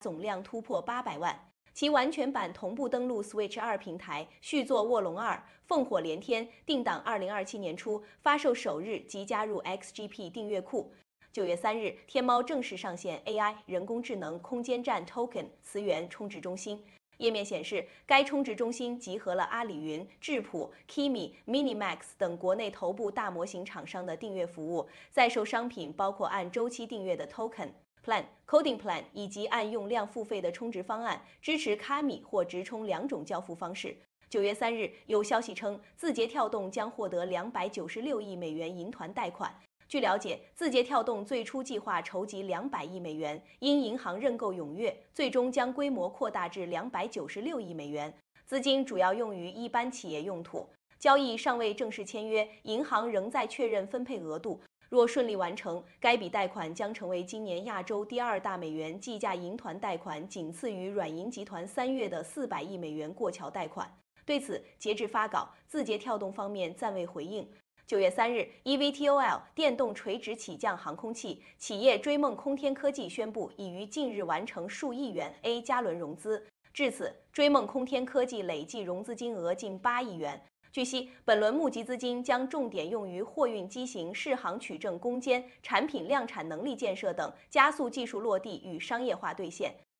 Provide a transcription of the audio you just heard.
总量突破800万。其完全版同步登陆 Switch 2平台，续作《卧龙2》，烽火连天，定档2027年初发售首日即加入 XGP 订阅库。9月3日，天猫正式上线 AI 人工智能空间站 Token 磁源充值中心。页面显示，该充值中心集合了阿里云、智谱、Kimi、Minimax 等国内头部大模型厂商的订阅服务，在售商品包括按周期订阅的 Token、Plan、Coding Plan 以及按用量付费的充值方案，支持卡米或直充2种交付方式。9月3日，有消息称，字节跳动将获得296亿美元银团贷款。据了解，字节跳动最初计划筹集200亿美元，因银行认购踊跃，最终将规模扩大至296亿美元，资金主要用于一般企业用途。交易尚未正式签约，银行仍在确认分配额度。若顺利完成，该笔贷款将成为今年亚洲第2大美元计价银团贷款，仅次于软银集团3月的400亿美元过桥贷款。对此，截至发稿，字节跳动方面暂未回应。9月3日 ，eVTOL 电动垂直起降航空器企业追梦空天科技宣布，已于近日完成数亿元 A 加轮融资。至此，追梦空天科技累计融资金额近8亿元。据悉，本轮募集资金将重点用于货运机型适航取证攻坚、产品量产能力建设等，加速技术落地与商业化兑现。